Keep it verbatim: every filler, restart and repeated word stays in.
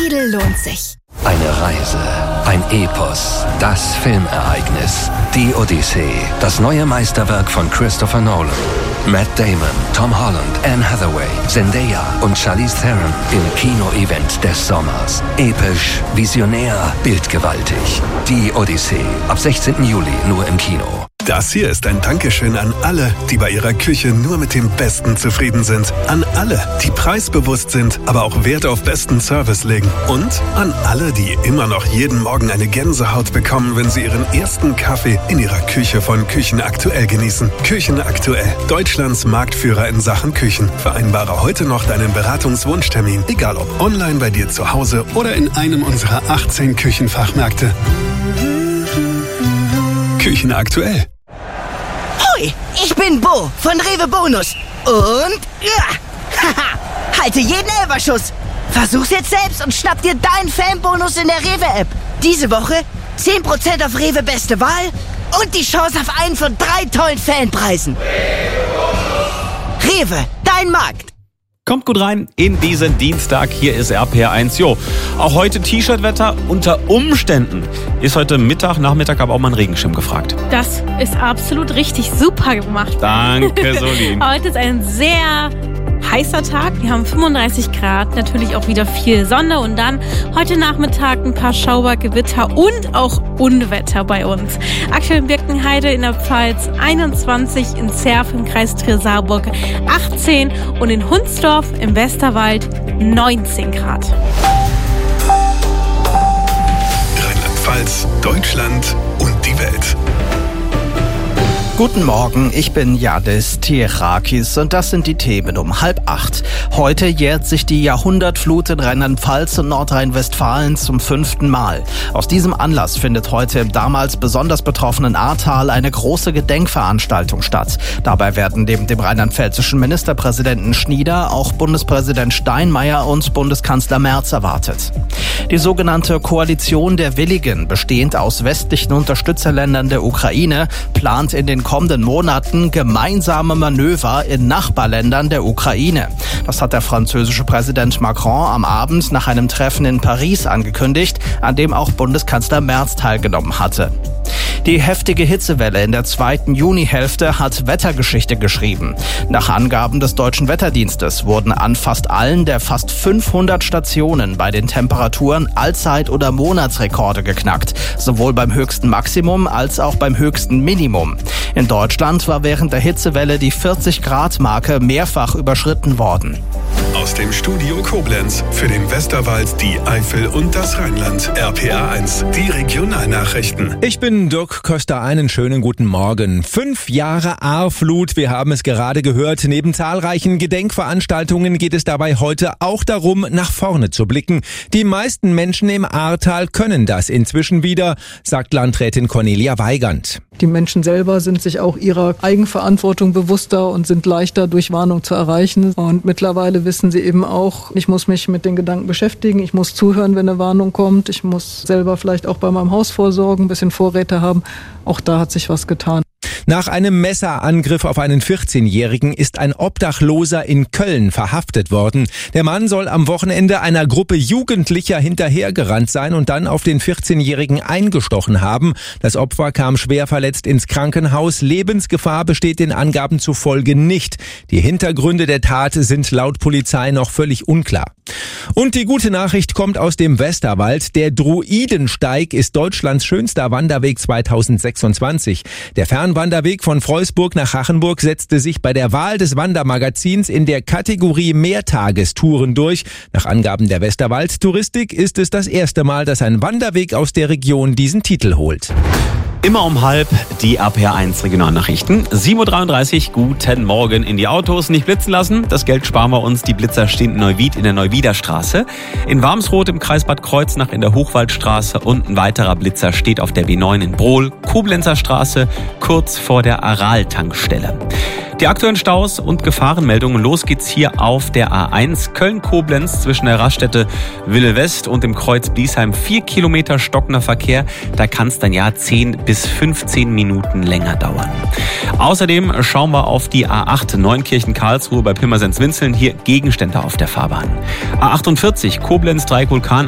Knödel lohnt sich. Eine Reise, ein Epos, das Filmereignis. Die Odyssee, das neue Meisterwerk von Christopher Nolan. Matt Damon, Tom Holland, Anne Hathaway, Zendaya und Charlize Theron im Kino-Event des Sommers. Episch, visionär, bildgewaltig. Die Odyssee, ab sechzehnten Juli nur im Kino. Das hier ist ein Dankeschön an alle, die bei ihrer Küche nur mit dem Besten zufrieden sind. An alle, die preisbewusst sind, aber auch Wert auf besten Service legen. Und an alle, die immer noch jeden Morgen eine Gänsehaut bekommen, wenn sie ihren ersten Kaffee in ihrer Küche von Küchen Aktuell genießen. Küchen Aktuell, Deutschlands Marktführer in Sachen Küchen. Vereinbare heute noch deinen Beratungswunschtermin, egal ob online bei dir zu Hause oder in einem unserer achtzehn Küchenfachmärkte. Küchen Aktuell. Hoi, ich bin Bo von Rewe Bonus. Und ja, haha, halte jeden Elferschuss. Versuch's jetzt selbst und schnapp dir deinen Fanbonus in der Rewe-App. Diese Woche zehn Prozent auf Rewe Beste Wahl und die Chance auf einen von drei tollen Fanpreisen. Rewe, dein Markt. Kommt gut rein in diesen Dienstag. Hier ist R P R eins. Jo, auch heute T-Shirt-Wetter unter Umständen. Ist heute Mittag, Nachmittag aber auch mal ein Regenschirm gefragt. Das ist absolut richtig. Super gemacht. Danke, Solin. Heute ist ein sehr heißer Tag. Wir haben fünfunddreißig Grad, natürlich auch wieder viel Sonne und dann heute Nachmittag ein paar Schauer, Gewitter und auch Unwetter bei uns. Aktuell in Birkenheide in der Pfalz einundzwanzig, in Zerf im Kreis Trier-Saarburg achtzehn und in Hunsdorf im Westerwald neunzehn Grad. Rheinland-Pfalz, Deutschland und die Welt. Guten Morgen, ich bin Yadis Tirakis und das sind die Themen um halb acht. Heute jährt sich die Jahrhundertflut in Rheinland-Pfalz und Nordrhein-Westfalen zum fünften Mal. Aus diesem Anlass findet heute im damals besonders betroffenen Ahrtal eine große Gedenkveranstaltung statt. Dabei werden neben dem rheinland-pfälzischen Ministerpräsidenten Schnieder auch Bundespräsident Steinmeier und Bundeskanzler Merz erwartet. Die sogenannte Koalition der Willigen, bestehend aus westlichen Unterstützerländern der Ukraine, plant in den kommenden Monaten gemeinsame Manöver in Nachbarländern der Ukraine. Das hat der französische Präsident Macron am Abend nach einem Treffen in Paris angekündigt, an dem auch Bundeskanzler Merz teilgenommen hatte. Die heftige Hitzewelle in der zweiten Junihälfte hat Wettergeschichte geschrieben. Nach Angaben des Deutschen Wetterdienstes wurden an fast allen der fast fünfhundert Stationen bei den Temperaturen Allzeit- oder Monatsrekorde geknackt, sowohl beim höchsten Maximum als auch beim höchsten Minimum. In Deutschland war während der Hitzewelle die vierzig-Grad-Marke mehrfach überschritten worden. Aus dem Studio Koblenz für den Westerwald, die Eifel und das Rheinland. R P R eins, die Regionalnachrichten. Ich bin Dirk Köster, einen schönen guten Morgen. Fünf Jahre Ahrflut, wir haben es gerade gehört. Neben zahlreichen Gedenkveranstaltungen geht es dabei heute auch darum, nach vorne zu blicken. Die meisten Menschen im Ahrtal können das inzwischen wieder, sagt Landrätin Cornelia Weigand. Die Menschen selber sind sich auch ihrer Eigenverantwortung bewusster und sind leichter durch Warnung zu erreichen. Und mittlerweile wissen sie eben auch, ich muss mich mit den Gedanken beschäftigen, ich muss zuhören, wenn eine Warnung kommt, ich muss selber vielleicht auch bei meinem Haus vorsorgen, ein bisschen Vorräte haben. Auch da hat sich was getan. Nach einem Messerangriff auf einen vierzehnjährigen ist ein Obdachloser in Köln verhaftet worden. Der Mann soll am Wochenende einer Gruppe Jugendlicher hinterhergerannt sein und dann auf den vierzehnjährigen eingestochen haben. Das Opfer kam schwer verletzt ins Krankenhaus. Lebensgefahr besteht den Angaben zufolge nicht. Die Hintergründe der Tat sind laut Polizei noch völlig unklar. Und die gute Nachricht kommt aus dem Westerwald. Der Druidensteig ist Deutschlands schönster Wanderweg zweitausendsechsundzwanzig. Der Fernwanderweg von Freusburg nach Hachenburg setzte sich bei der Wahl des Wandermagazins in der Kategorie Mehrtagestouren durch. Nach Angaben der Westerwald Touristik ist es das erste Mal, dass ein Wanderweg aus der Region diesen Titel holt. Immer um halb die R P R eins Regionalnachrichten. sieben Uhr dreiunddreißig, guten Morgen. In die Autos nicht blitzen lassen. Das Geld sparen wir uns. Die Blitzer stehen in Neuwied in der Neuwieder Straße. In Warmsroth im Kreis Bad Kreuznach in der Hochwaldstraße. Und ein weiterer Blitzer steht auf der B neun in Brohl, Koblenzer Straße, kurz vor der Aral-Tankstelle. Die aktuellen Staus und Gefahrenmeldungen. Los geht's hier auf der A eins Köln-Koblenz zwischen der Raststätte Wille West und dem Kreuz Bliesheim. Vier Kilometer stockender Verkehr. Da kann es dann ja zehn bis fünfzehn Minuten länger dauern. Außerdem schauen wir auf die A acht Neunkirchen-Karlsruhe bei Pirmasens-Winzeln. Hier Gegenstände auf der Fahrbahn. A achtundvierzig Koblenz-Dreieck-Vulkan